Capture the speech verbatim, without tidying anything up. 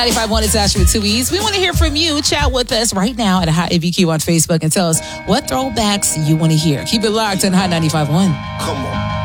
ninety-five point one, it's Ashley with two E's. We want to hear from you. Chat with us right now at Hot A B Q on Facebook and tell us what throwbacks you want to hear. Keep it locked on Hot ninety-five point one. Come on.